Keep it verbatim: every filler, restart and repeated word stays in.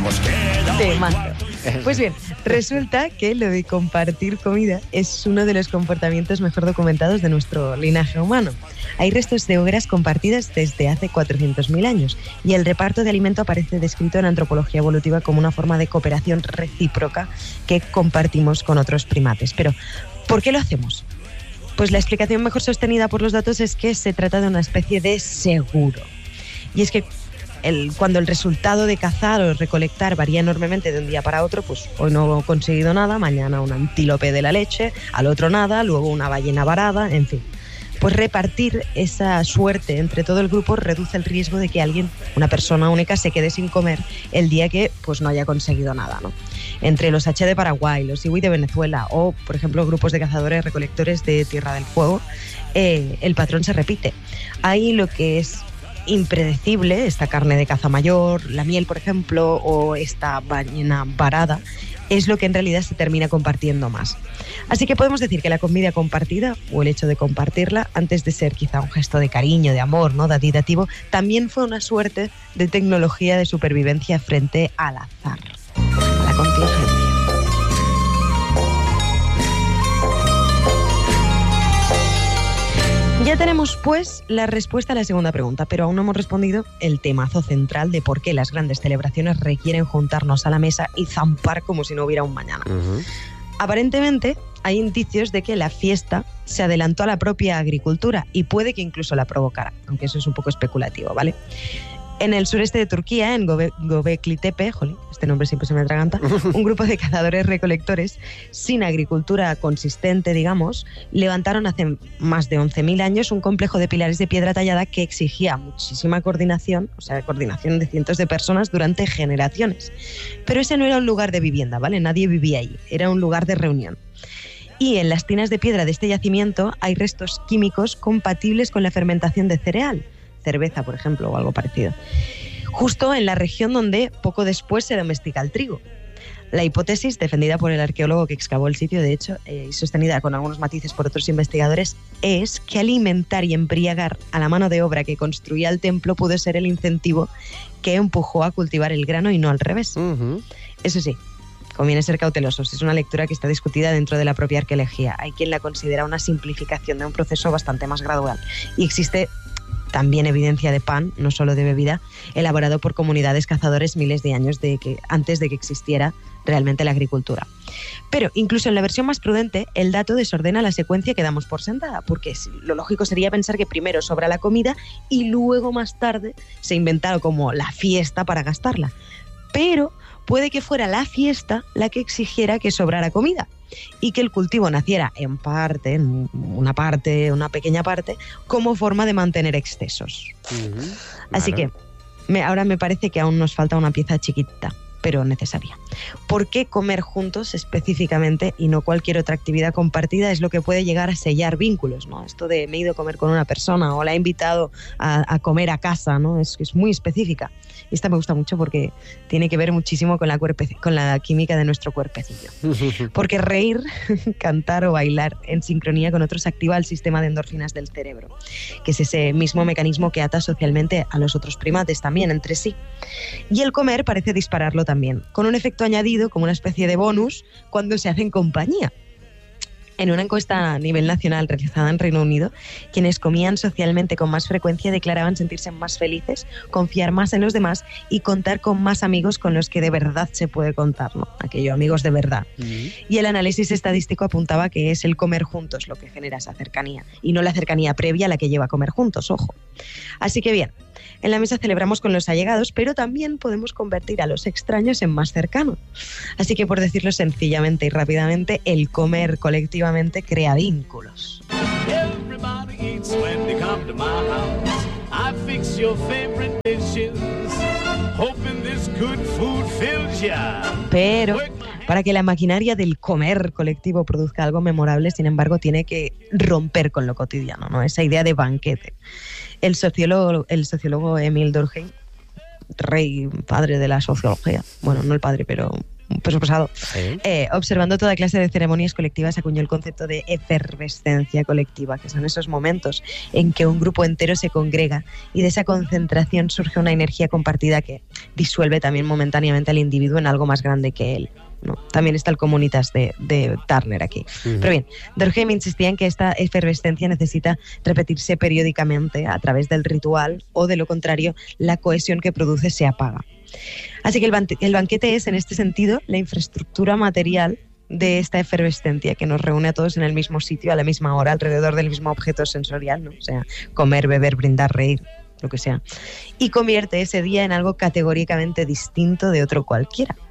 Temazo. Pues bien, resulta que lo de compartir comida es uno de los comportamientos mejor documentados de nuestro linaje humano. Hay restos de hogueras compartidas desde hace cuatrocientos mil años y el reparto de alimento aparece descrito en antropología evolutiva como una forma de cooperación recíproca que compartimos con otros primates. Pero, ¿por qué lo hacemos? Pues la explicación mejor sostenida por los datos es que se trata de una especie de seguro. Y es que El, cuando el resultado de cazar o recolectar varía enormemente de un día para otro, pues hoy no he conseguido nada, mañana un antílope de la leche, al otro nada, luego una ballena varada, en fin. Pues repartir esa suerte entre todo el grupo reduce el riesgo de que alguien, una persona única, se quede sin comer el día que pues no haya conseguido nada, ¿no? Entre los H de Paraguay, los Iwi de Venezuela o, por ejemplo, grupos de cazadores recolectores de Tierra del Fuego, eh, el patrón se repite. Ahí lo que es impredecible, esta carne de caza mayor, la miel, por ejemplo, o esta ballena varada, es lo que en realidad se termina compartiendo más. Así que podemos decir que la comida compartida, o el hecho de compartirla, antes de ser quizá un gesto de cariño, de amor, ¿no?, daditativo, también fue una suerte de tecnología de supervivencia frente al azar, a la contingencia. Ya tenemos, pues, la respuesta a la segunda pregunta, pero aún no hemos respondido el temazo central de por qué las grandes celebraciones requieren juntarnos a la mesa y zampar como si no hubiera un mañana. Uh-huh. Aparentemente, hay indicios de que la fiesta se adelantó a la propia agricultura y puede que incluso la provocara, aunque eso es un poco especulativo, ¿vale? En el sureste de Turquía, en Göbe- Göbekli Tepe, jolín, este nombre siempre se me atraganta, un grupo de cazadores-recolectores sin agricultura consistente, digamos, levantaron hace más de once mil años un complejo de pilares de piedra tallada que exigía muchísima coordinación, o sea, coordinación de cientos de personas durante generaciones. Pero ese no era un lugar de vivienda, ¿vale? Nadie vivía allí, era un lugar de reunión. Y en las tinas de piedra de este yacimiento hay restos químicos compatibles con la fermentación de cereal, cerveza, por ejemplo, o algo parecido, justo en la región donde poco después se domestica el trigo. La hipótesis, defendida por el arqueólogo que excavó el sitio, de hecho, eh, y sostenida con algunos matices por otros investigadores, es que alimentar y embriagar a la mano de obra que construía el templo pudo ser el incentivo que empujó a cultivar el grano y no al revés. Uh-huh. Eso sí, conviene ser cautelosos. Es una lectura que está discutida dentro de la propia arqueología. Hay quien la considera una simplificación de un proceso bastante más gradual. Y existe también evidencia de pan, no solo de bebida, elaborado por comunidades cazadores miles de años de que, antes de que existiera realmente la agricultura. Pero incluso en la versión más prudente, el dato desordena la secuencia que damos por sentada, porque lo lógico sería pensar que primero sobra la comida y luego más tarde se inventaron como la fiesta para gastarla. Pero puede que fuera la fiesta la que exigiera que sobrara comida y que el cultivo naciera en parte, en una parte, una pequeña parte, como forma de mantener excesos. Uh-huh. Así claro. que me, ahora me parece que aún nos falta una pieza chiquita, pero necesaria. ¿Por qué comer juntos específicamente y no cualquier otra actividad compartida es lo que puede llegar a sellar vínculos, ¿no? Esto de me he ido a comer con una persona o la he invitado a, a comer a casa, ¿no? Es, es muy específica. Y esta me gusta mucho porque tiene que ver muchísimo con la, cuerpe- con la química de nuestro cuerpecillo. Porque reír, cantar o bailar en sincronía con otros activa el sistema de endorfinas del cerebro, que es ese mismo mecanismo que ata socialmente a los otros primates también entre sí. Y el comer parece dispararlo también, con un efecto añadido como una especie de bonus cuando se hace en compañía. En una encuesta a nivel nacional realizada en Reino Unido, quienes comían socialmente con más frecuencia declaraban sentirse más felices, confiar más en los demás y contar con más amigos con los que de verdad se puede contar, ¿no? Aquello, amigos de verdad. Uh-huh. Y el análisis estadístico apuntaba que es el comer juntos lo que genera esa cercanía, y no la cercanía previa a la que lleva a comer juntos, ojo. Así que bien, en la mesa celebramos con los allegados, pero también podemos convertir a los extraños en más cercanos. Así que, por decirlo sencillamente y rápidamente, el comer colectivamente crea vínculos. Pero para que la maquinaria del comer colectivo produzca algo memorable, sin embargo, tiene que romper con lo cotidiano, ¿no? Esa idea de banquete. El sociólogo, el sociólogo Emil Durkheim, rey, padre de la sociología, bueno, no el padre, pero un peso pesado. Sí. Eh, observando toda clase de ceremonias colectivas, acuñó el concepto de efervescencia colectiva, que son esos momentos en que un grupo entero se congrega y de esa concentración surge una energía compartida que disuelve también momentáneamente al individuo en algo más grande que él, ¿no? También está el Comunitas de, de Turner aquí. Uh-huh. Pero bien, Durkheim insistía en que esta efervescencia necesita repetirse periódicamente a través del ritual, o de lo contrario, la cohesión que produce se apaga. Así que el, ban- el banquete es, en este sentido, la infraestructura material de esta efervescencia que nos reúne a todos en el mismo sitio, a la misma hora, alrededor del mismo objeto sensorial, ¿no? O sea, comer, beber, brindar, reír, lo que sea. Y convierte ese día en algo categóricamente distinto de otro cualquiera.